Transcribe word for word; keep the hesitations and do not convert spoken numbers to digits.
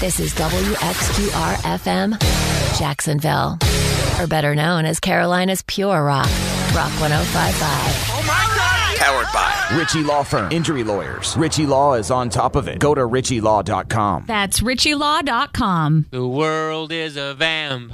This is W X Q R F M, Jacksonville. Or better known as Carolina's Pure Rock. Rock one oh five point five. Oh my God! Powered by Ritchie Law Firm. Injury lawyers. Ritchie Law is on top of it. Go to ritchie law dot com. That's ritchie law dot com. The world is a vampire.